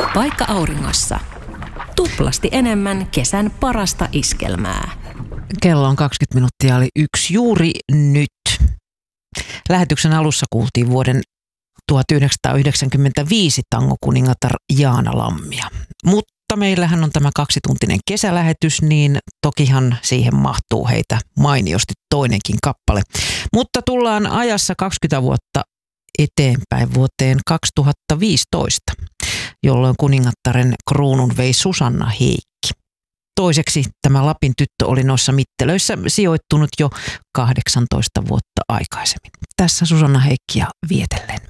Paikka auringossa. Tuplasti enemmän kesän parasta iskelmää. Kello on 20 minuuttia oli 1 juuri nyt. Lähetyksen alussa kuultiin vuoden 1995 tangokuningatar Jaana Lammia. Mutta meillähän on tämä 2-tuntinen kesälähetys, niin tokihan siihen mahtuu heitä mainiosti toinenkin kappale. Mutta tullaan ajassa 20 vuotta eteenpäin vuoteen 2015, jolloin kuningattaren kruunun vei Susanna Heikki. Toiseksi tämä Lapin tyttö oli noissa mittelöissä sijoittunut jo 18 vuotta aikaisemmin. Tässä Susanna Heikkiä vietellen.